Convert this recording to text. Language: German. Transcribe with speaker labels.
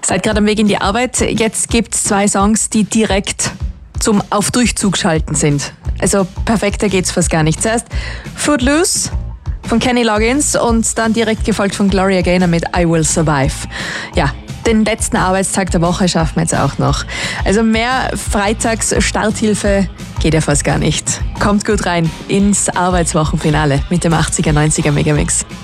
Speaker 1: Seid gerade am Weg in die Arbeit. Jetzt gibt es 2 Songs, die direkt zum Auf Durchzug schalten sind. Also perfekter geht's fast gar nicht. Zuerst Footloose von Kenny Loggins und dann direkt gefolgt von Gloria Gaynor mit I Will Survive. Ja, den letzten Arbeitstag der Woche schaffen wir jetzt auch noch. Also mehr Freitags-Starthilfe geht ja fast gar nicht. Kommt gut rein ins Arbeitswochenfinale mit dem 80er, 90er Megamix.